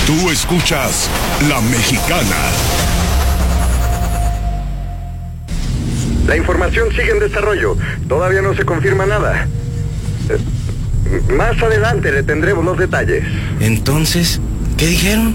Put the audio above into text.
Tú escuchas La Mexicana. La información sigue en desarrollo. Todavía no se confirma nada. Más adelante le tendremos los detalles. Entonces, ¿qué dijeron?